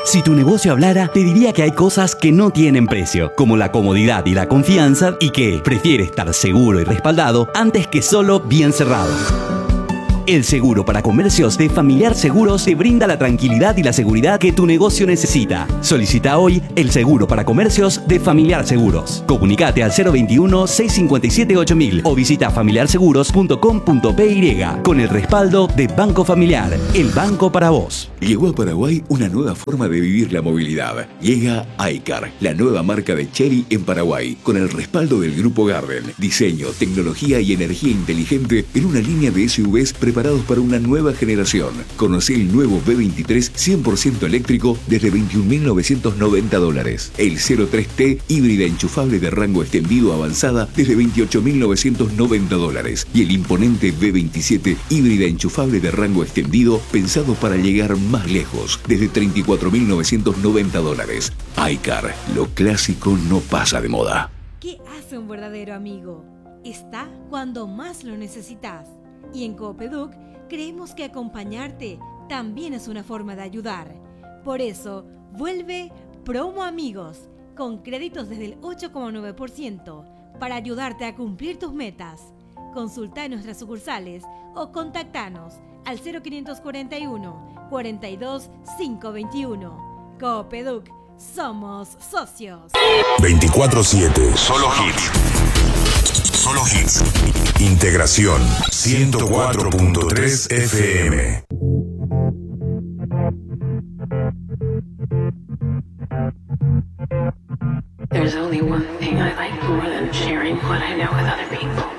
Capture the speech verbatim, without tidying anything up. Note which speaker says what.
Speaker 1: Si tu negocio hablara, te diría que hay cosas que no tienen precio, como la comodidad y la confianza, y que prefiere estar seguro y respaldado antes que solo bien cerrado. El seguro para comercios de Familiar Seguros te brinda la tranquilidad y la seguridad que tu negocio necesita. Solicita hoy el seguro para comercios de Familiar Seguros. Comunicate al cero veintiuno, seiscientos cincuenta y siete, ocho mil o visita familiar seguros punto com punto pe y con el respaldo de Banco Familiar, el banco para vos.
Speaker 2: Llegó a Paraguay una nueva forma de vivir la movilidad. Llega iCar, la nueva marca de Chery en Paraguay, con el respaldo del Grupo Garden. Diseño, tecnología y energía inteligente en una línea de S U Vs preparados para una nueva generación. Conocí el nuevo B veintitrés cien por ciento eléctrico desde veintiún mil novecientos noventa dólares. El cero tres T híbrida enchufable de rango extendido avanzada desde veintiocho mil novecientos noventa dólares. Y el imponente B veintisiete híbrida enchufable de rango extendido pensado para llegar más lejos desde treinta y cuatro mil novecientos noventa dólares. iCar, lo clásico no pasa de moda.
Speaker 3: ¿Qué hace un verdadero amigo? Está cuando más lo necesitas. Y en Coopeduc creemos que acompañarte también es una forma de ayudar. Por eso, vuelve Promo Amigos, con créditos desde el ocho coma nueve por ciento, para ayudarte a cumplir tus metas. Consulta en nuestras sucursales o contactanos al cero quinientos cuarenta y uno, cuarenta y dos, quinientos veintiuno. Coopeduc, somos socios.
Speaker 4: veinticuatro siete, solo hits. Solo hits. Integración ciento cuatro punto tres F M.
Speaker 5: There's only one thing I like more than sharing what I know with other people.